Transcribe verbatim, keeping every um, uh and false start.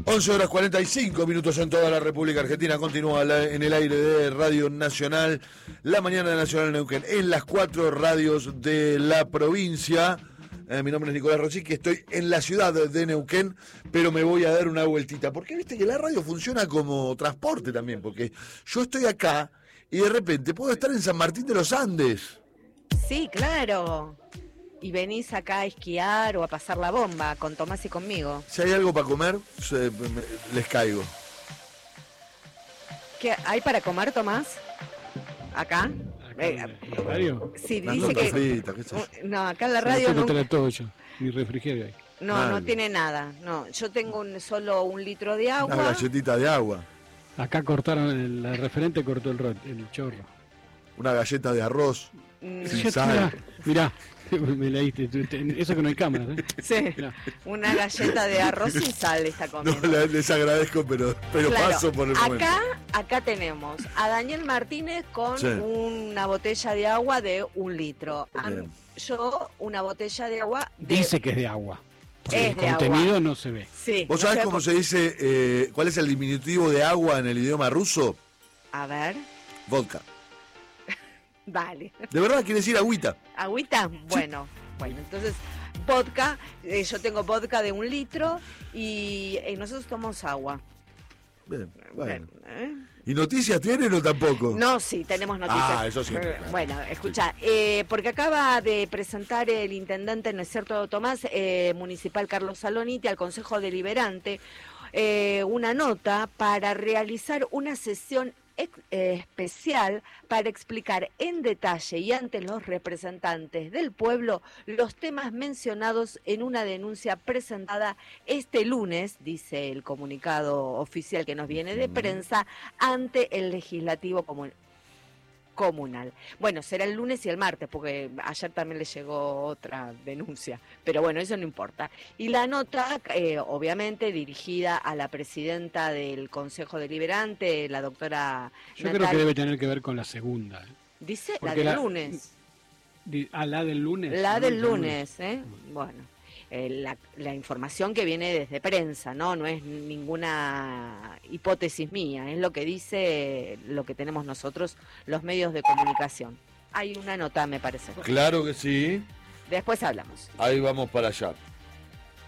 once horas cuarenta y cinco minutos en toda la República Argentina. Continúa la, en el aire de Radio Nacional, la mañana de Nacional Neuquén, en las cuatro radios de la provincia. Eh, mi nombre es Nicolás Rosic, estoy en la ciudad de Neuquén, pero me voy a dar una vueltita. Porque viste que la radio funciona como transporte también, porque yo estoy acá y de repente puedo estar en San Martín de los Andes. Sí, claro. Y venís acá a esquiar o a pasar la bomba con Tomás y conmigo. Si hay algo para comer, se, me, les caigo. ¿Qué hay para comer, Tomás? ¿Acá? ¿Acá en la radio? Sí, Las dice que... fritas, ¿qué es eso? No, acá en la radio no. no... Tengo todo yo, mi refrigerio ahí. No, Vale. no tiene nada. No, yo tengo un, solo un litro de agua. Una galletita de agua. Acá cortaron, el, la referente cortó el, ro- el chorro. Una galleta de arroz. Mm, Sin Ya, sal. mirá, mirá, me leíste. tú- te- Eso que no hay cámaras, ¿eh? Sí, Mirá. una galleta de arroz sin sal está No, comiendo. la- les agradezco, pero, pero Claro, paso por el momento. acá, acá tenemos a Daniel Martínez con Sí. una botella de agua de un litro. A- Bien. Yo una botella de agua de... Dice que es de agua. Es el de contenido agua. no se ve. Sí, ¿Vos no sabés sé cómo por- se dice, eh, cuál es el diminutivo de agua en el idioma ruso? A ver, Vodka. dale. De verdad quiere decir agüita. ¿Agüita? Bueno, bueno, entonces vodka, eh, yo tengo vodka de un litro y eh, nosotros tomamos agua. Bien, bueno. ¿Eh? ¿Y noticias tienen o tampoco? No, sí, tenemos noticias. Ah, eso sí. Eh, Bueno, escucha, eh, porque acaba de presentar el intendente, ¿no es cierto, Tomás, eh, municipal Carlos Saloniti al Consejo Deliberante, eh, una nota para realizar una sesión ex- eh, especial para explicar en detalle y ante los representantes del pueblo los temas mencionados en una denuncia presentada este lunes, dice el comunicado oficial que nos viene de prensa, ante el legislativo comun- comunal. Bueno, será el lunes y el martes, porque ayer también le llegó otra denuncia, pero bueno, eso no importa. Y la nota, eh, obviamente, dirigida a la presidenta del Consejo Deliberante, la doctora Yo creo Natalia- que debe tener que ver con la segunda. ¿eh? Dice la porque del la- lunes. Di- Ah, la del lunes. La ¿no? del lunes, ¿eh? Bueno, eh, la, la información que viene desde prensa, ¿no? No es ninguna hipótesis mía, es lo que dice, lo que tenemos nosotros, los medios de comunicación. Hay una nota, me parece. Claro que sí. Después hablamos. Ahí vamos para allá.